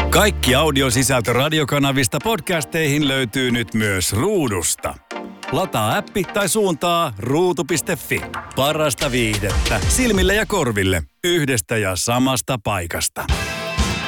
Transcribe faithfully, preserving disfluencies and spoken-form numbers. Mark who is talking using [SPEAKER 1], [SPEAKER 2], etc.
[SPEAKER 1] Kaikki audiosisältö radiokanavista podcasteihin löytyy nyt myös Ruudusta. Lataa appi tai suuntaa ruutu piste fi. Parasta viihdettä silmille ja korville yhdestä ja samasta paikasta.